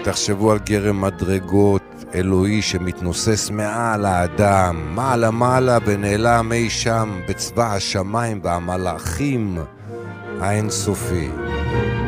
תחשבו על גרם מדרגות אלוהי שמתנוסס מעל האדם, מעלה מעלה ונעלם אי שם בצבא השמיים והמלאכים האינסופי.